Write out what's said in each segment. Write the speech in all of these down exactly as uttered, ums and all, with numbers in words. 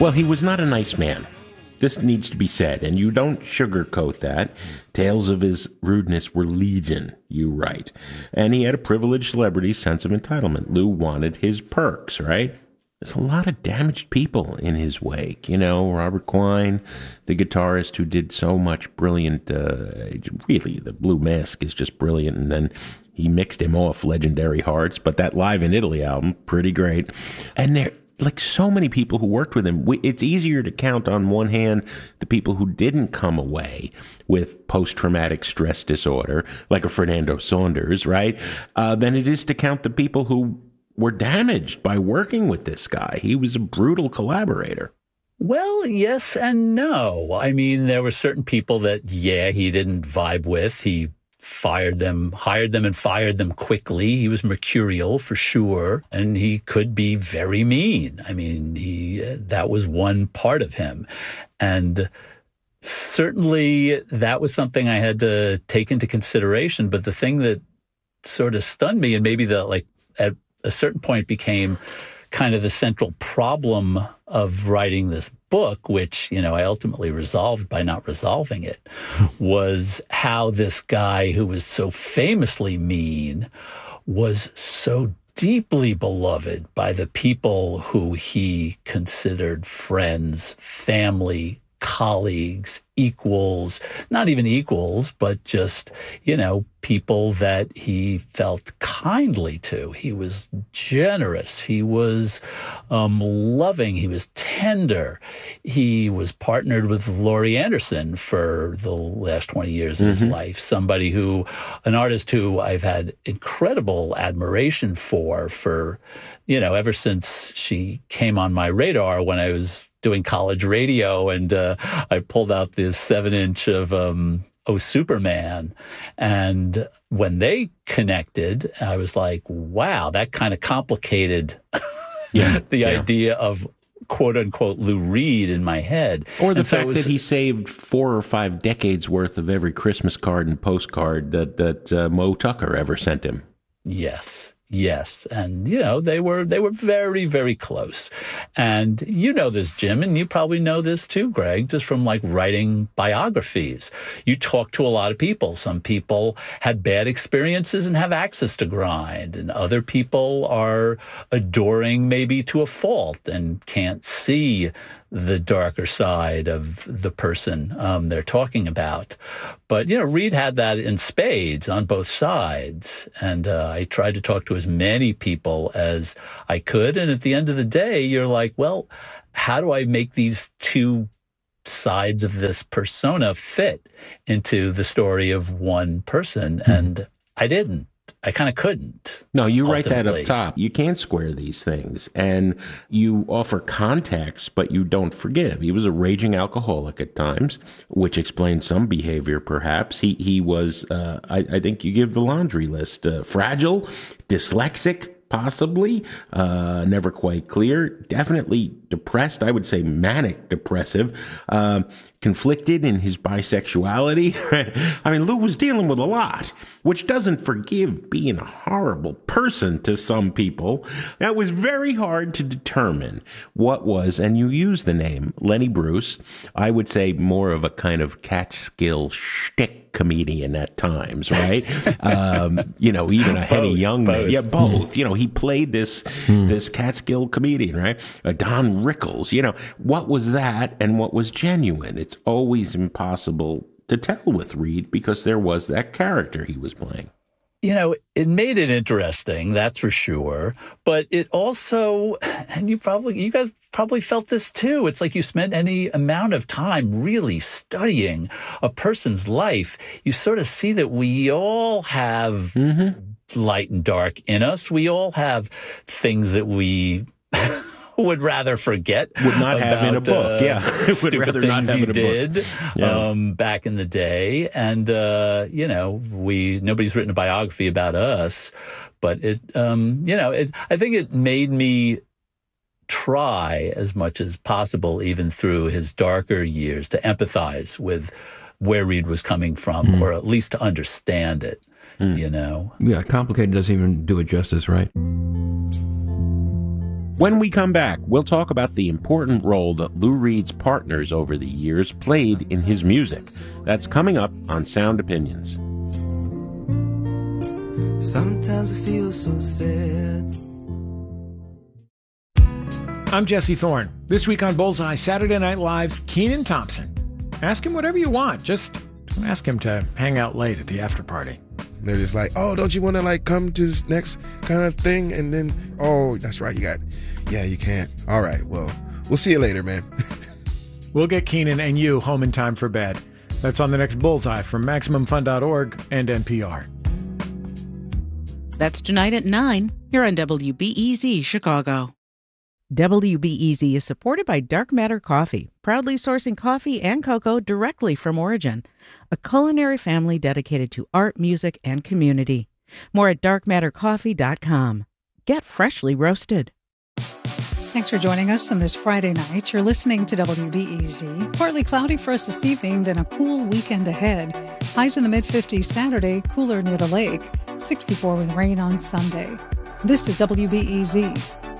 Well, he was not a nice man. This needs to be said, and you don't sugarcoat that. Tales of his rudeness were legion, you write. And he had a privileged celebrity sense of entitlement. Lou wanted his perks, right? There's a lot of damaged people in his wake. You know, Robert Quine, the guitarist who did so much brilliant, uh, really, the Blue Mask is just brilliant. And then he mixed him off Legendary Hearts, but that Live in Italy album, pretty great. And there, like so many people who worked with him, we, it's easier to count on one hand the people who didn't come away with post-traumatic stress disorder, like a Fernando Saunders, right, uh, than it is to count the people who were damaged by working with this guy. He was a brutal collaborator. Well, yes and no. I mean, there were certain people that, yeah, he didn't vibe with. He fired them, hired them and fired them quickly. He was mercurial for sure, and he could be very mean. I mean, he uh, that was one part of him. And certainly that was something I had to take into consideration. But the thing that sort of stunned me, and maybe the like at a certain point became kind of the central problem of writing this book, which, you know, I ultimately resolved by not resolving it, was how this guy who was so famously mean was so deeply beloved by the people who he considered friends, family, colleagues, equals, not even equals, but just, you know, people that he felt kindly to. He was generous. He was um, loving. He was tender. He was partnered with Laurie Anderson for the last twenty years of mm-hmm. his life, somebody who, an artist who I've had incredible admiration for, for, you know, ever since she came on my radar when I was doing college radio, and uh, I pulled out this seven inch of um, Oh Superman. And when they connected, I was like, wow, that kind of complicated yeah, the yeah. idea of quote unquote Lou Reed in my head. Or the and fact so was, that he saved four or five decades worth of every Christmas card and postcard that, that uh, Mo Tucker ever sent him. Yes. Yes. And, you know, they were they were very, very close. And you know this, Jim, and you probably know this too, Greg, just from like writing biographies. You talk to a lot of people. Some people had bad experiences and have access to grind, and other people are adoring maybe to a fault and can't see the darker side of the person um, they're talking about. But, you know, Reed had that in spades on both sides. And uh, I tried to talk to as many people as I could. And at the end of the day, you're like, well, how do I make these two sides of this persona fit into the story of one person? Mm-hmm. And I didn't. I kind of couldn't. No, you ultimately. write that up top. You can't square these things. And you offer context, but you don't forgive. He was a raging alcoholic at times, which explains some behavior, perhaps. He he was, uh, I, I think you give the laundry list, uh, fragile, dyslexic, possibly, uh, never quite clear, definitely depressed, I would say manic depressive, uh, conflicted in his bisexuality. I mean, Lou was dealing with a lot, which doesn't forgive being a horrible person to some people. That was very hard to determine what was, and you use the name Lenny Bruce, I would say more of a kind of Catskill shtick comedian at times, right? um, you know, even a Henny Youngman. Yeah, both. You know, he played this, mm. this Catskill comedian, right? Uh, Don Rickles, you know, what was that and what was genuine? It's always impossible to tell with Reed because there was that character he was playing. You know, it made it interesting, that's for sure. But it also, and you probably, you guys probably felt this too. It's like you spent any amount of time really studying a person's life. You sort of see that we all have mm-hmm. light and dark in us. We all have things that we would rather forget. Would not about, have in a book, uh, yeah. Would rather not have you in a did, book. Yeah. Um, back in the day. And, uh, you know, we, nobody's written a biography about us, but it, um, you know, it, I think it made me try as much as possible, even through his darker years, to empathize with where Reed was coming from, mm. or at least to understand it, mm. you know? Yeah, complicated doesn't even do it justice, right? When we come back, we'll talk about the important role that Lou Reed's partners over the years played in his music. That's coming up on Sound Opinions. Sometimes I feel so sad. I'm Jesse Thorne. This week on Bullseye, Saturday Night Live's Kenan Thompson. Ask him whatever you want. Just don't ask him to hang out late at the after party. They're just like, oh, don't you want to like come to this next kind of thing? And then, oh, that's right, you got, yeah, you can't. All right, well, we'll see you later, man. We'll get Kenan and you home in time for bed. That's on the next Bullseye from Maximum Fun dot org and N P R. That's tonight at nine here on W B E Z Chicago. W B E Z is supported by Dark Matter Coffee, proudly sourcing coffee and cocoa directly from origin, a culinary family dedicated to art, music, and community. More at dark matter coffee dot com. Get freshly roasted. Thanks for joining us on this Friday night. You're listening to W B E Z. Partly cloudy for us this evening, then a cool weekend ahead. Highs in the mid-fifties Saturday, cooler near the lake. sixty-four with rain on Sunday. This is W B E Z.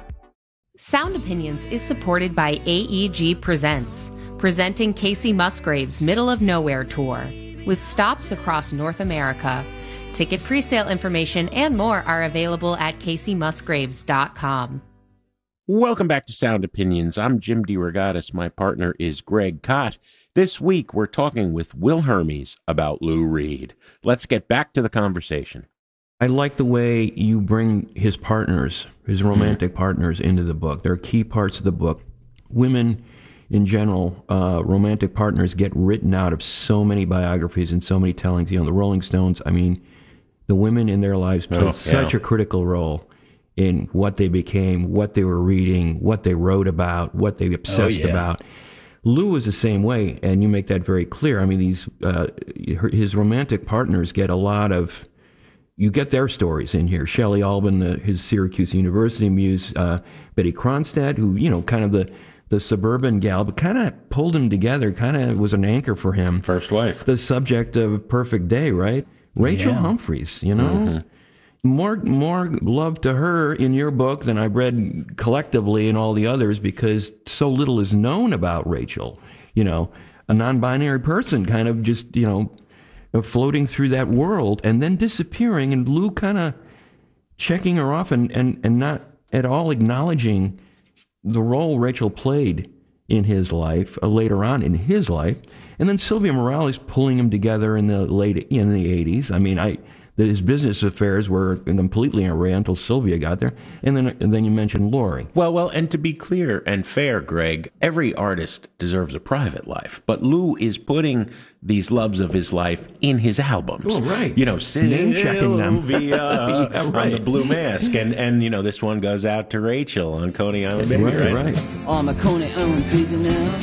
Sound Opinions is supported by A E G Presents, presenting Casey Musgrave's Middle of Nowhere Tour, with stops across North America. Ticket presale information and more are available at casey musgraves dot com. Welcome back to Sound Opinions. I'm Jim DeRogatis. My partner is Greg Kot. This week, we're talking with Will Hermes about Lou Reed. Let's get back to the conversation. I like the way you bring his partners, his romantic mm. partners, into the book. They're key parts of the book. Women, in general, uh, romantic partners get written out of so many biographies and so many tellings. You know, the Rolling Stones, I mean, the women in their lives played oh, such yeah. a critical role in what they became, what they were reading, what they wrote about, what they obsessed oh, yeah. about. Lou was the same way, and you make that very clear. I mean, these uh, his romantic partners get a lot of... You get their stories in here. Shelley Albin, the, his Syracuse University muse, uh, Betty Kronstadt, who, you know, kind of the, the suburban gal, but kind of pulled him together, kind of was an anchor for him. First wife. The subject of Perfect Day, right? Rachel yeah. Humphreys, you know? Mm-hmm. More more love to her in your book than I've read collectively in all the others, because so little is known about Rachel. You know, a non-binary person kind of just, you know, floating through that world and then disappearing, and Lou kind of checking her off and, and, and not at all acknowledging the role Rachel played in his life, uh, later on in his life. And then Sylvia Morales pulling him together in the late, in the eighties. I mean, I... that his business affairs were completely in array until Sylvia got there. And then and then you mentioned Laurie. Well, well, and to be clear and fair, Greg, every artist deserves a private life. But Lou is putting these loves of his life in his albums. Oh, right. You know, name-checking them. Sylvia yeah, right. on the Blue Mask. And, and, you know, this one goes out to Rachel on Coney Island Baby, right? Right, right. On my Coney Island Baby now.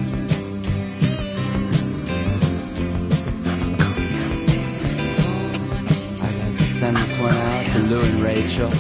Send this one out to Lou and Rachel.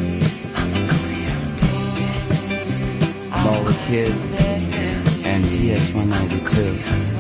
All the kids. And E S one ninety-two.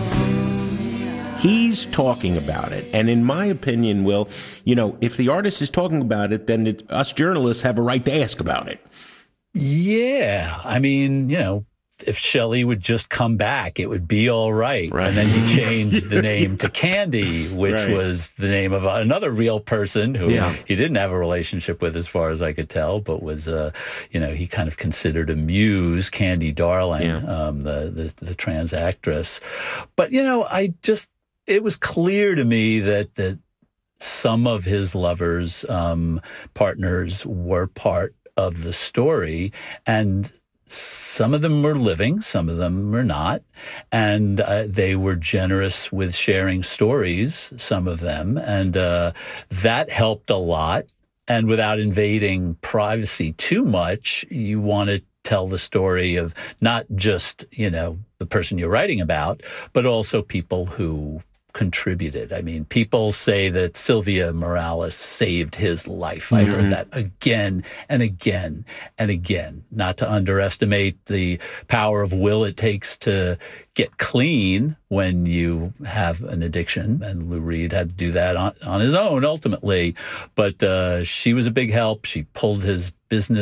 He's talking about it. And in my opinion, Will, you know, if the artist is talking about it, then it, us journalists have a right to ask about it. Yeah. I mean, you know, if Shelley would just come back, it would be all right. right. And then he changed the name to Candy, which right. was the name of another real person who yeah. he didn't have a relationship with, as far as I could tell, but was, uh, you know, he kind of considered a muse, Candy Darling, yeah. um, the, the, the trans actress. But, you know, I just, it was clear to me that, that some of his lovers, um, partners were part of the story, and some of them were living, some of them were not, and uh, they were generous with sharing stories, some of them, and uh, that helped a lot. And without invading privacy too much, you want to tell the story of not just, you know, the person you're writing about, but also people who contributed. I mean, people say that Sylvia Morales saved his life. I mm-hmm. heard that again and again and again. Not to underestimate the power of will it takes to get clean when you have an addiction. And Lou Reed had to do that on, on his own, ultimately. But uh, she was a big help. She pulled his business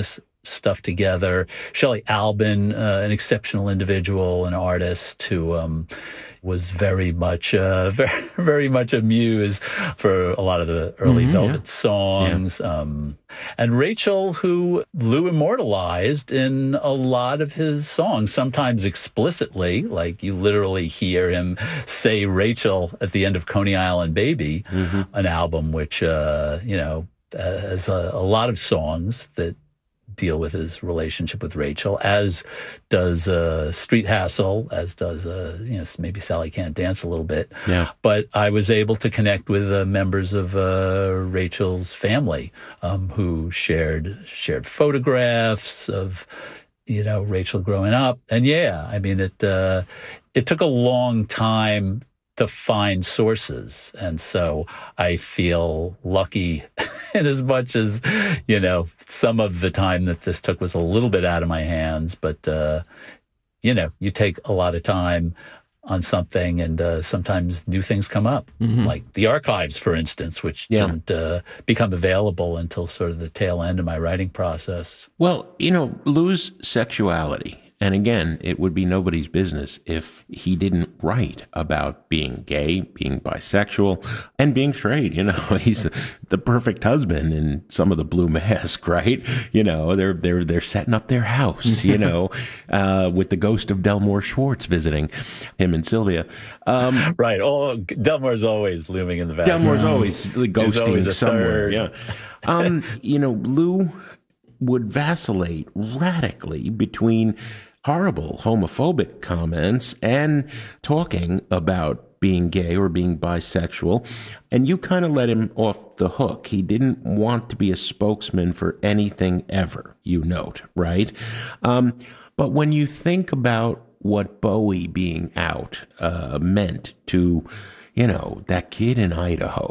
stuff together. Shelley Albin, uh, an exceptional individual, an artist who um, was very much, uh, very, very much a muse for a lot of the early Mm-hmm, Velvet yeah. songs. Yeah. Um, and Rachel, who Lou immortalized in a lot of his songs, sometimes explicitly, like you literally hear him say Rachel at the end of Coney Island Baby, mm-hmm. an album which, uh, you know, has a, a lot of songs that deal with his relationship with Rachel, as does uh, Street Hassle, as does, uh, you know, maybe Sally Can't Dance a little bit. Yeah. But I was able to connect with uh, members of uh, Rachel's family um, who shared shared photographs of, you know, Rachel growing up. And yeah, I mean, it uh, it took a long time to find sources. And so I feel lucky in as much as, you know, some of the time that this took was a little bit out of my hands. But, uh, you know, you take a lot of time on something and uh, sometimes new things come up, mm-hmm. like the archives, for instance, which yeah. didn't uh, become available until sort of the tail end of my writing process. Well, you know, Lou's sexuality. And again, it would be nobody's business if he didn't write about being gay, being bisexual, and being straight. You know, he's the, the perfect husband in some of the Blue Mask, right? You know, they're they're they're setting up their house, you know, uh, with the ghost of Delmore Schwartz visiting him and Sylvia. Um, right. Oh, Delmore's always looming in the background. Delmore's always ghosting always somewhere. Third. Yeah. Um, you know, Lou would vacillate radically between horrible homophobic comments and talking about being gay or being bisexual. And you kind of let him off the hook. He didn't want to be a spokesman for anything ever, you note, right? Um, but when you think about what Bowie being out uh, meant to, you know, that kid in Idaho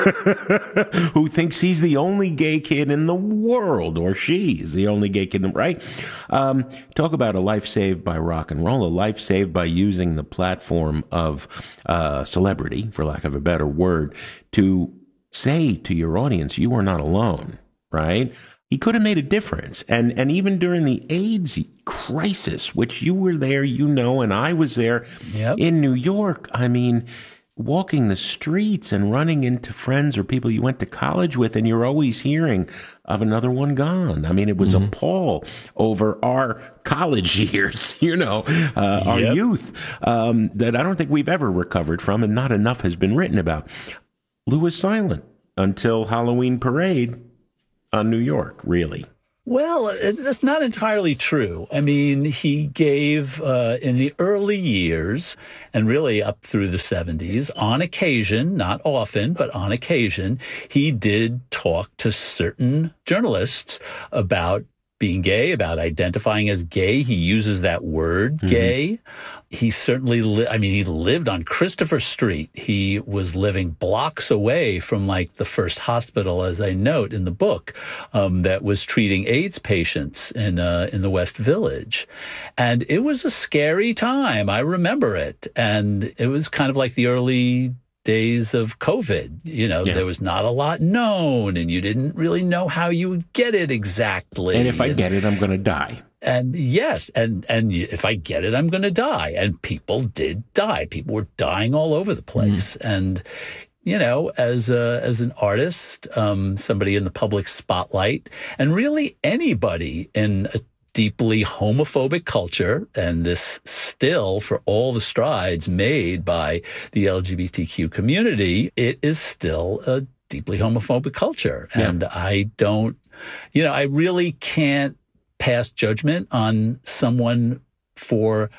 who thinks he's the only gay kid in the world, or she's the only gay kid, in the, right? Um, talk about a life saved by rock and roll, a life saved by using the platform of uh, celebrity, for lack of a better word, to say to your audience, you are not alone, right? He could have made a difference. And and even during the AIDS crisis, which you were there, you know, and I was there yep. in New York, I mean, walking the streets and running into friends or people you went to college with, and you're always hearing of another one gone. I mean, it was mm-hmm. a pall over our college years, you know, uh, yep. our youth, um, that I don't think we've ever recovered from, and not enough has been written about. Lou was silent until Halloween Parade on New York, really. Well, that's not entirely true. I mean, he gave, uh, in the early years, and really up through the seventies, on occasion, not often, but on occasion, he did talk to certain journalists about being gay, about identifying as gay. He uses that word, mm-hmm. gay. He certainly, li- I mean, he lived on Christopher Street. He was living blocks away from, like, the first hospital, as I note in the book, um, that was treating AIDS patients in, uh, in the West Village. And it was a scary time. I remember it. And it was kind of like the early days of COVID. You know, yeah. there was not a lot known, and you didn't really know how you would get it exactly. And if I and, get it, I'm going to die. And yes, and, and if I get it, I'm going to die. And people did die. People were dying all over the place. Mm. And, you know, as a, as an artist, um, somebody in the public spotlight, and really anybody in a deeply homophobic culture, and this still, for all the strides made by the L G B T Q community, it is still a deeply homophobic culture. Yeah. And I don't, you know, I really can't pass judgment on someone for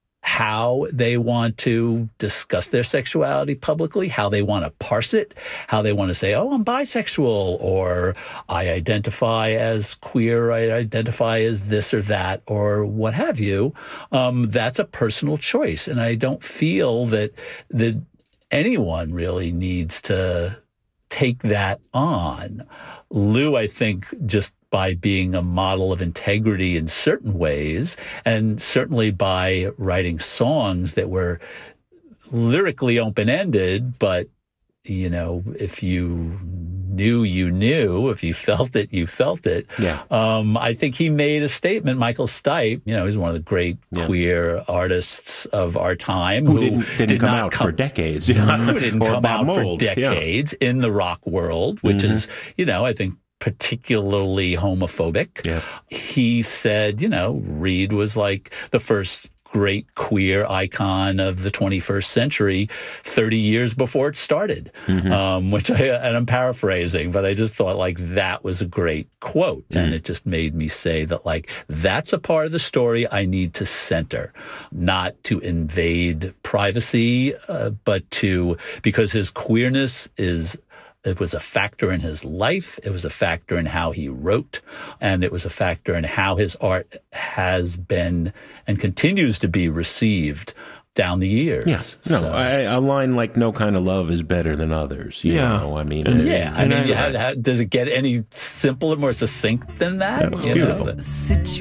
how they want to discuss their sexuality publicly, how they want to parse it, how they want to say, oh, I'm bisexual, or I identify as queer, I identify as this or that, or what have you. Um, that's a personal choice. And I don't feel that, that anyone really needs to take that on. Lou, I think, just by being a model of integrity in certain ways, and certainly by writing songs that were lyrically open-ended, but, you know, if you knew, you knew. If you felt it, you felt it. Yeah. Um, I think he made a statement. Michael Stipe, you know, he's one of the great yeah. queer artists of our time who, who didn't, didn't did come not out come, for decades. who didn't come out mold. for decades yeah. in the rock world, which mm-hmm. is, you know, I think particularly homophobic. Yeah. He said, you know, Reed was like the first great queer icon of the twenty-first century thirty years before it started, mm-hmm. um, which I, and I'm paraphrasing, but I just thought like that was a great quote. Mm-hmm. And it just made me say that like, that's a part of the story I need to center, not to invade privacy, uh, but to, because his queerness is It was a factor in his life. It was a factor in how he wrote. And it was a factor in how his art has been and continues to be received down the years. Yes. Yeah. No, so. I, a line like "no kind of love is better than others." You yeah. know, I mean, and, it, yeah. I mean, I, how, how, does it get any simpler, more succinct than that? That was beautiful. Know?